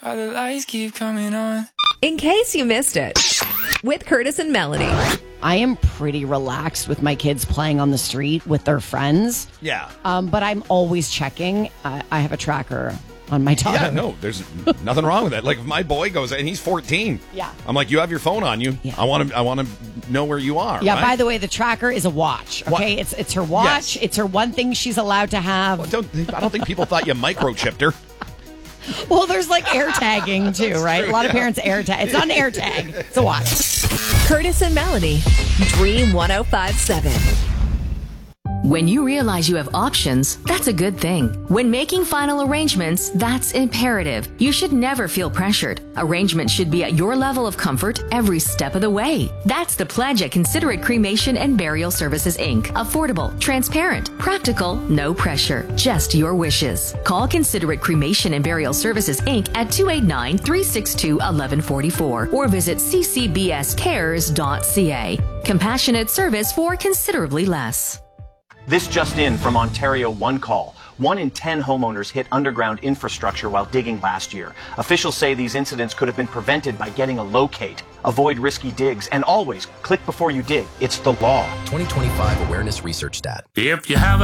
While the lights keep coming on. In case you missed it, with Curtis and Melanie. I am pretty relaxed with my kids playing on the street with their friends. Yeah. But I'm always checking. I have a tracker on my daughter. Yeah, no, there's nothing wrong with that. Like if my boy goes and he's 14. Yeah. I'm like, you have your phone on you. Yeah. I want to know where you are. Yeah, right? by the way, the tracker is a watch. Okay, it's her watch. Yes. It's her one thing she's allowed to have. Well, I don't think people thought you microchipped her. Well, there's like air tagging too, right? A lot of parents air tag. It's not an air tag. It's a watch. Curtis and Melanie, Dream 105.7. When you realize you have options, that's a good thing. When making final arrangements, that's imperative. You should never feel pressured. Arrangements should be at your level of comfort every step of the way. That's the pledge at Considerate Cremation and Burial Services, Inc. Affordable, transparent, practical, no pressure, just your wishes. Call Considerate Cremation and Burial Services, Inc. at 289-362-1144 or visit ccbscares.ca. Compassionate service for considerably less. This just in from Ontario One Call. 1 in 10 homeowners hit underground infrastructure while digging last year. Officials say these incidents could have been prevented by getting a locate. Avoid risky digs and always click before you dig. It's the law. 2025 Awareness Research Stat. If you have